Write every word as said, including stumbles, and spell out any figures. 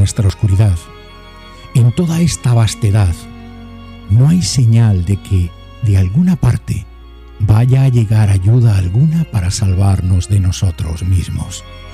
nuestra oscuridad, en toda esta vastedad, no hay señal de que, de alguna parte, vaya a llegar ayuda alguna para salvarnos de nosotros mismos.